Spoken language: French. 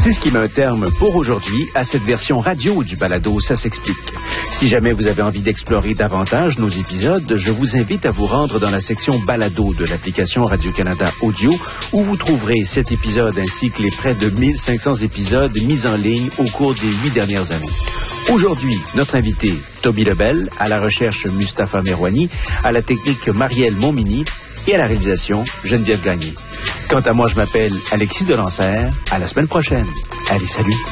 C'est ce qui met un terme pour aujourd'hui à cette version radio du balado Ça s'explique. Si jamais vous avez envie d'explorer davantage nos épisodes, je vous invite à vous rendre dans la section balado de l'application Radio-Canada Audio où vous trouverez cet épisode ainsi que les près de 1500 épisodes mis en ligne au cours des 8 dernières années. Aujourd'hui, notre invité, Toby Lebel, à la recherche Mustapha Merwani, à la technique Marielle Montminy et à la réalisation Geneviève Gagné. Quant à moi, je m'appelle Alexis Delancer. À la semaine prochaine. Allez, salut!